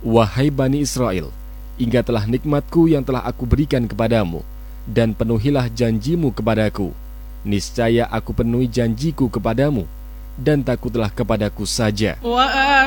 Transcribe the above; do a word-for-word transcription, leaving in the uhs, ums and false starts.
Wahai Bani Israel, ingatlah nikmatku yang telah aku berikan kepadamu, dan penuhilah janjimu kepadaku. Niscaya aku penuhi janjiku kepadamu, dan takutlah kepadaku saja.